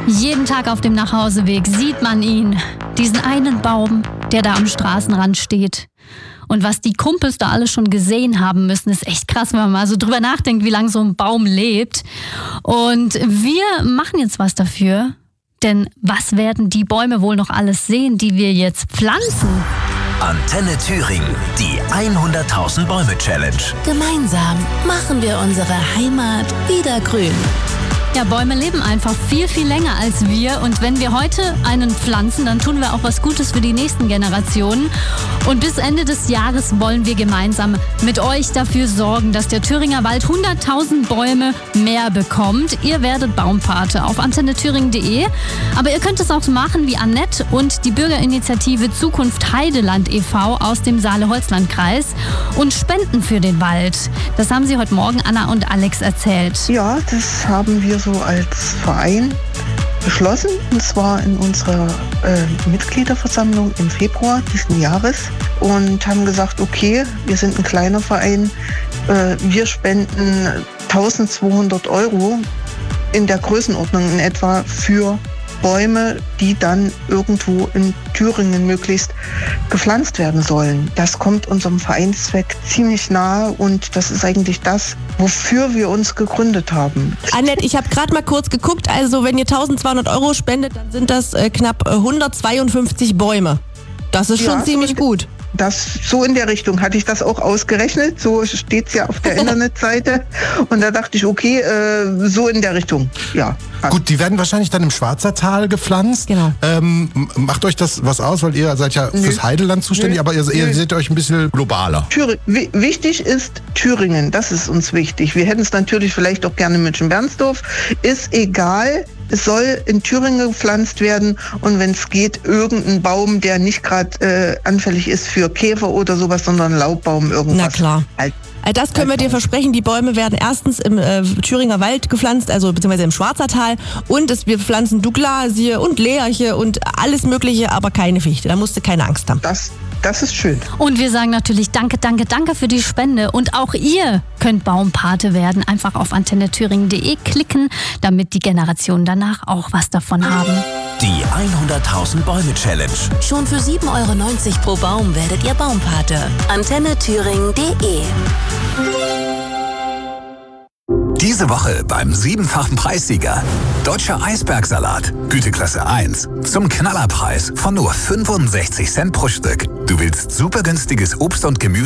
Jeden Tag auf dem Nachhauseweg sieht man ihn. Diesen einen Baum, der da am Straßenrand steht. Und was die Kumpels da alle schon gesehen haben müssen, ist echt krass, wenn man mal so drüber nachdenkt, wie lange so ein Baum lebt. Und wir machen jetzt was dafür. Denn was werden die Bäume wohl noch alles sehen, die wir jetzt pflanzen? Antenne Thüringen, die 100.000 Bäume Challenge. Gemeinsam machen wir unsere Heimat wieder grün. Ja, Bäume leben einfach viel, viel länger als wir. Und wenn wir heute einen pflanzen, dann tun wir auch was Gutes für die nächsten Generationen. Und bis Ende des Jahres wollen wir gemeinsam mit euch dafür sorgen, dass der Thüringer Wald 100.000 Bäume mehr bekommt. Ihr werdet Baumpate auf antennethüringen.de. Aber ihr könnt es auch machen wie Annette und die Bürgerinitiative Zukunft Heideland e.V. aus dem Saale-Holzland-Kreis und spenden für den Wald. Das haben sie heute Morgen Anna und Alex erzählt. Ja, das haben wir so als Verein beschlossen, und zwar in unserer Mitgliederversammlung im Februar diesen Jahres, und haben gesagt, okay, wir sind ein kleiner Verein, wir spenden 1.200 € in der Größenordnung in etwa für Bäume, die dann irgendwo in Thüringen möglichst gepflanzt werden sollen. Das kommt unserem Vereinszweck ziemlich nahe, und das ist eigentlich das, wofür wir uns gegründet haben. Annette, ich habe gerade mal kurz geguckt, also wenn ihr 1.200 € spendet, dann sind das knapp 152 Bäume. Das ist schon ziemlich gut. Das, so in der Richtung hatte ich das auch ausgerechnet, so steht es ja auf der Internetseite, und da dachte ich, okay, so in der Richtung, ja. Gut, die werden wahrscheinlich dann im Schwarzertal gepflanzt. Genau. Macht euch das was aus, weil ihr seid ja fürs Heideland zuständig, aber ihr seht euch ein bisschen globaler. Wichtig ist Thüringen, das ist uns wichtig. Wir hätten es natürlich vielleicht auch gerne München-Bernsdorf, ist egal. Es soll in Thüringen gepflanzt werden, und wenn es geht, irgendein Baum, der nicht gerade anfällig ist für Käfer oder sowas, sondern Laubbaum, irgendwas. Na klar. Das können wir dir versprechen. Die Bäume werden erstens im Thüringer Wald gepflanzt, also beziehungsweise im Schwarzertal, und wir pflanzen Douglasie und Lärche und alles Mögliche, aber keine Fichte. Da musst du keine Angst haben. Das ist schön. Und wir sagen natürlich danke für die Spende. Und auch ihr könnt Baumpate werden. Einfach auf antennethüringen.de klicken, damit die Generationen danach auch was davon haben. Die 100.000 Bäume Challenge. Schon für 7,90 € pro Baum werdet ihr Baumpate. antennethüringen.de. Diese Woche beim 7-fachen Preissieger. Deutscher Eisbergsalat, Güteklasse 1. Zum Knallerpreis von nur 65 Cent pro Stück. Du willst super günstiges Obst und Gemüse